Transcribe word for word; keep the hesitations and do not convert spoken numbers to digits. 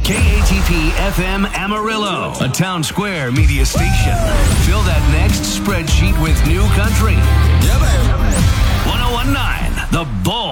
K A T P F M Amarillo, a Town Square media station. Fill that next spreadsheet with new country. Yeah, baby. ten nineteen, The Bull.